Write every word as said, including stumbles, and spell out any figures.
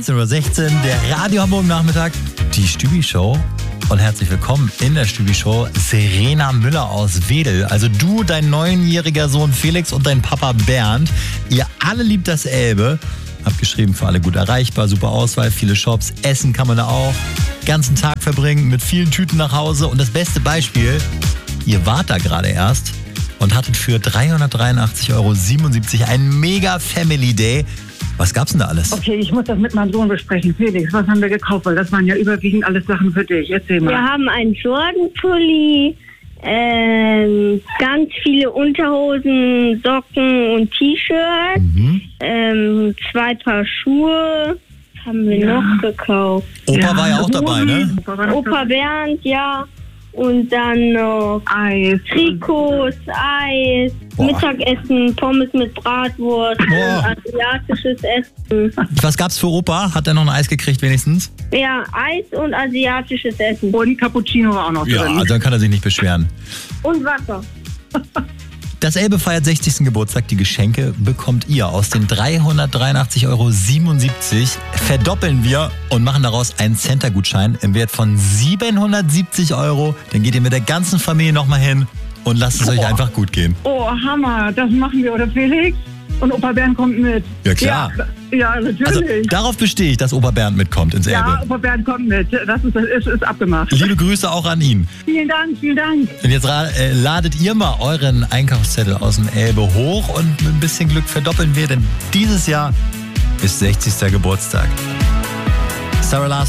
sechzehn Uhr sechzehn, der Radio Hamburg Nachmittag, die Stübi-Show. Und herzlich willkommen in der Stübi-Show Serena Müller aus Wedel. Also du, dein neunjähriger Sohn Felix und dein Papa Bernd. Ihr alle liebt das Elbe. Abgeschrieben, für alle gut erreichbar, super Auswahl, viele Shops. Essen kann man da auch. Ganzen Tag verbringen, mit vielen Tüten nach Hause. Und das beste Beispiel, ihr wart da gerade erst und hattet für dreihundertdreiundachtzig Euro siebenundsiebzig einen mega Family Day. Was gab's denn da alles? Okay, ich muss das mit meinem Sohn besprechen. Felix, was haben wir gekauft? Weil das waren ja überwiegend alles Sachen für dich. Erzähl mal. Wir haben einen Jordan-Pulli, ähm, ganz viele Unterhosen, Socken und T-Shirts, Mhm. ähm, zwei Paar Schuhe. Was haben wir Ja. noch gekauft? Opa war ja auch dabei, ne? Opa war noch Opa Bernd, ja. Und dann noch Eis. Trikots, Eis, Boah. Mittagessen, Pommes mit Bratwurst, Boah. asiatisches Essen. Was gab's für Opa? Hat er noch ein Eis gekriegt wenigstens? Ja, Eis und asiatisches Essen. Und Cappuccino war auch noch Ja, drin. also dann kann er sich nicht beschweren. Und Wasser. Das Elbe feiert sechzigsten Geburtstag. Die Geschenke bekommt ihr. Aus den dreihundertdreiundachtzig Euro siebenundsiebzig verdoppeln wir und machen daraus einen Center-Gutschein im Wert von siebenhundertsiebzig Euro. Dann geht ihr mit der ganzen Familie nochmal hin und lasst es euch einfach gut gehen. Oh, Hammer. Das machen wir, oder Felix? Und Opa Bernd kommt mit. Ja, klar. Ja, ja natürlich. Also darauf bestehe ich, dass Opa Bernd mitkommt ins ja, Elbe. Opa Bernd kommt mit. Das ist, das ist, ist abgemacht. Liebe Grüße auch an ihn. Vielen Dank, vielen Dank. Und jetzt ra- äh, ladet ihr mal euren Einkaufszettel aus dem Elbe hoch und mit ein bisschen Glück verdoppeln wir, denn dieses Jahr ist sechzigster Geburtstag. Sarah Larson.